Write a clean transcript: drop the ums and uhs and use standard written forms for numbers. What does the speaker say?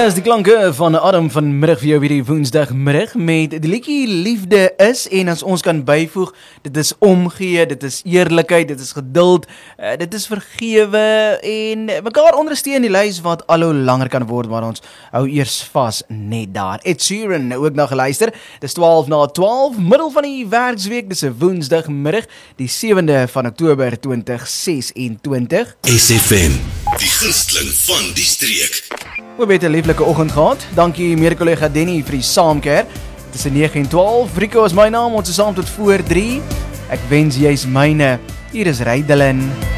Is die klanke van Adam vanmiddag vir jou weer die woensdagmiddag met die liedjie Liefde is, en as ons kan byvoeg, dit is omgee, dit is eerlikheid, dit is geduld, dit is vergewe en mekaar ondersteun die lys wat al hoe langer kan word, maar ons hou eers vas net daar. Ed Sheeran ook na geluister, dis 12:12, middel van die werksweek, dis 'n woensdagmiddag, die 7de van Oktober 2026. SFM, die gunsteling van die streek. We het 'n lieflike oggend gehad. Dankie mede-kollega Denny vir die saamkeer. Tussen 9 en 12. Rico is my naam. Ons is saam tot voor 3. Ek wens jy's myne. Hier is Rydelin.